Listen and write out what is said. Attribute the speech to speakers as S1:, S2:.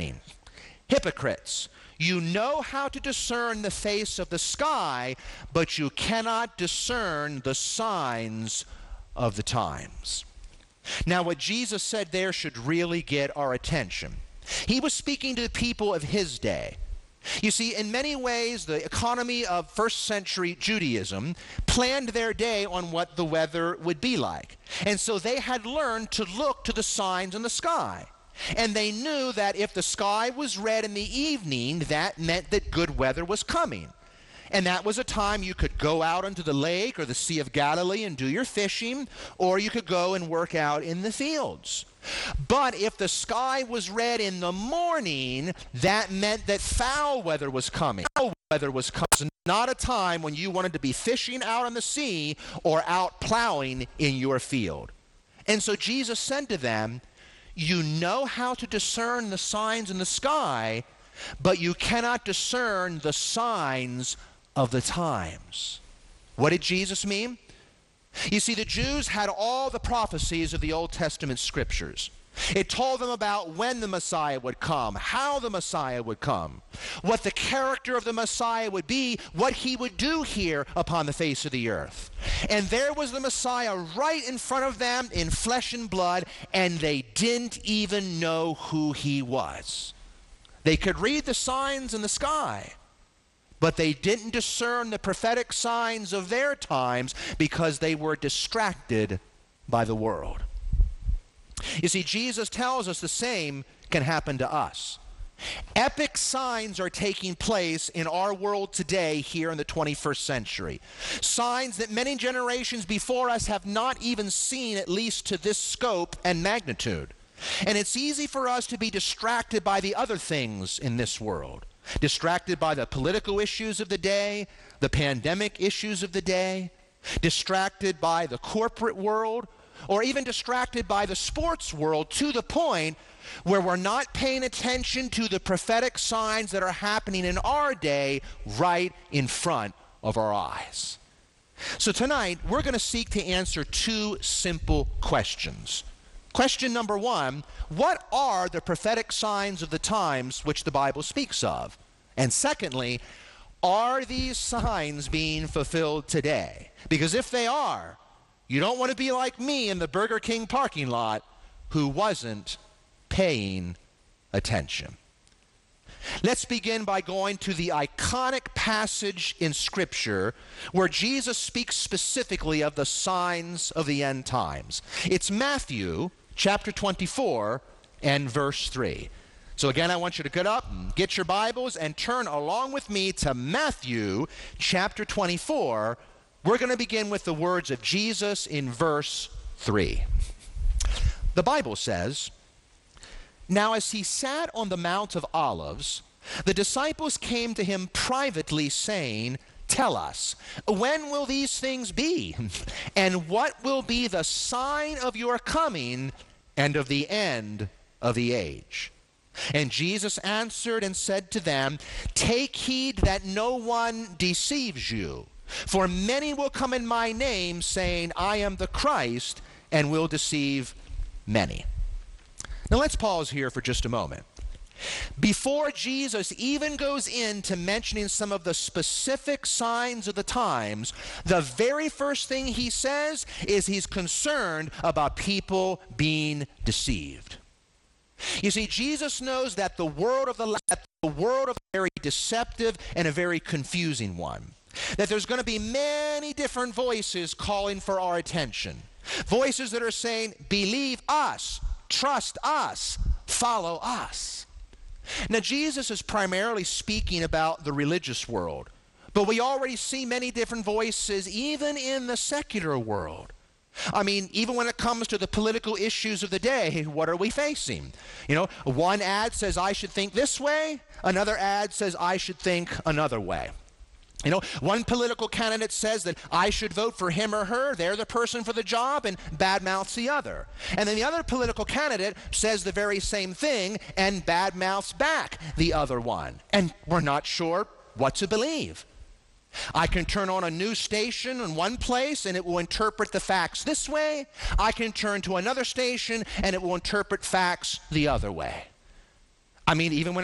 S1: mean? Hypocrites, you know how to discern the face of the sky, but you cannot discern the signs of the times. Now, what Jesus said there should really get our attention. He was speaking to the people of his day. You see, in many ways, the economy of first century Judaism planned their day on what the weather would be like. And so they had learned to look to the signs in the sky. And they knew that if the sky was red in the evening, that meant that good weather was coming. And that was a time you could go out onto the lake or the Sea of Galilee and do your fishing, or you could go and work out in the fields. But if the sky was red in the morning, that meant that foul weather was coming. Foul weather was coming. It was not a time when you wanted to be fishing out on the sea or out plowing in your field. And so Jesus said to them, you know how to discern the signs in the sky, but you cannot discern the signs of the times. What did Jesus mean? You see, the Jews had all the prophecies of the Old Testament scriptures. It told them about when the Messiah would come, how the Messiah would come, what the character of the Messiah would be, what he would do here upon the face of the earth. And there was the Messiah right in front of them in flesh and blood, and they didn't even know who he was. They could read the signs in the sky, but they didn't discern the prophetic signs of their times because they were distracted by the world. You see, Jesus tells us the same can happen to us. Epic signs are taking place in our world today here in the 21st century. Signs that many generations before us have not even seen, at least to this scope and magnitude. And it's easy for us to be distracted by the other things in this world. Distracted by the political issues of the day, the pandemic issues of the day, distracted by the corporate world, or even distracted by the sports world to the point where we're not paying attention to the prophetic signs that are happening in our day right in front of our eyes. So tonight, we're going to seek to answer two simple questions. Question number one, what are the prophetic signs of the times which the Bible speaks of? And secondly, are these signs being fulfilled today? Because if they are, you don't want to be like me in the Burger King parking lot who wasn't paying attention. Let's begin by going to the iconic passage in Scripture where Jesus speaks specifically of the signs of the end times. It's Matthew chapter 24 and verse 3. So again, I want you to get up and get your Bibles and turn along with me to Matthew chapter 24. We're going to begin with the words of Jesus in verse 3. The Bible says, "Now as he sat on the Mount of Olives, the disciples came to him privately, saying, 'Tell us, when will these things be? And what will be the sign of your coming and of the end of the age?' And Jesus answered and said to them, 'Take heed that no one deceives you. For many will come in my name, saying, I am the Christ, and will deceive many.'" Now let's pause here for just a moment. Before Jesus even goes into mentioning some of the specific signs of the times, the very first thing he says is he's concerned about people being deceived. You see, Jesus knows that the world of a very deceptive and a very confusing one. That there's going to be many different voices calling for our attention. Voices that are saying, believe us, trust us, follow us. Now, Jesus is primarily speaking about the religious world, but we already see many different voices even in the secular world. I mean, even when it comes to the political issues of the day, what are we facing? You know, one ad says I should think this way, another ad says I should think another way. You know, one political candidate says that I should vote for him or her, they're the person for the job, and badmouths the other. And then the other political candidate says the very same thing and badmouths back the other one. And we're not sure what to believe. I can turn on a news station in one place and it will interpret the facts this way. I can turn to another station and it will interpret facts the other way. I mean, even when